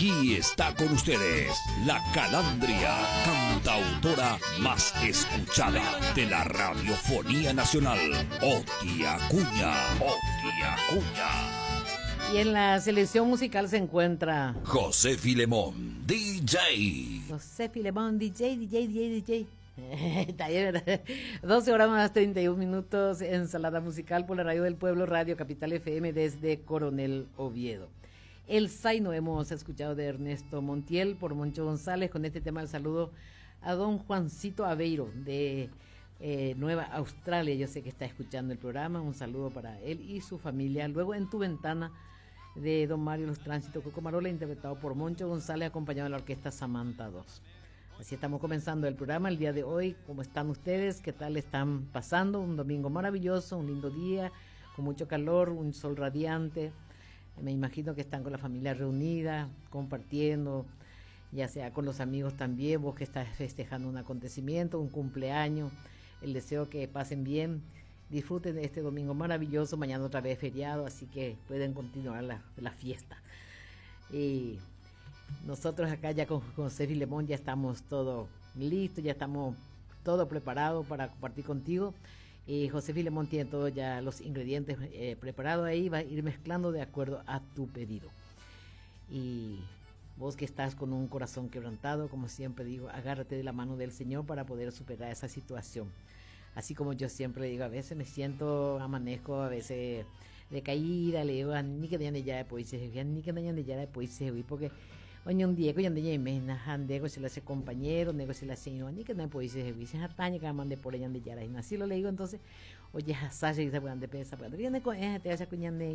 Aquí está con ustedes la calandria, cantautora más escuchada de la radiofonía nacional, Oti Acuña. Oti Acuña. Y en la selección musical se encuentra José Filemón, DJ. José Filemón, DJ. Está bien, ¿verdad? 12 horas más 31 minutos, ensalada musical por la Radio del Pueblo, Radio Capital FM desde Coronel Oviedo. El Zaino hemos escuchado de Ernesto Montiel por Moncho González con este tema del saludo a don Juancito Aveiro de Nueva Australia. Yo sé que está escuchando el programa, un saludo para él y su familia. Luego En tu ventana de don Mario Los Tránsitos Cocomarola, interpretado por Moncho González, acompañado de la orquesta Samantha 2. Así estamos comenzando el programa el día de hoy. ¿Cómo están ustedes? ¿Qué tal están pasando? Un domingo maravilloso, un lindo día, con mucho calor, un sol radiante. Me imagino que están con la familia reunida, compartiendo, ya sea con los amigos también, vos que estás festejando un acontecimiento, un cumpleaños. El deseo que pasen bien, disfruten de este domingo maravilloso, mañana otra vez feriado, así que pueden continuar la fiesta. Y nosotros acá ya con José Filemón ya estamos todo listo, ya estamos todo preparado para compartir contigo. José Filemón tiene todos ya los ingredientes preparados ahí, va a ir mezclando de acuerdo a tu pedido. Y vos que estás con un corazón quebrantado, como siempre digo, agárrate de la mano del Señor para poder superar esa situación. Así como yo siempre digo, a veces me siento, amanezco, a veces decaída, le digo, ni que dañan de ya después se ni que dañan de ya después se porque oye un día que ya de me handego se le hace compañero, nego se le hace ni que no puede ser se hataña que mande por allá de ya y así lo le digo entonces, oye hasaje que se puedan de pesa, pero viene con te hace cuñande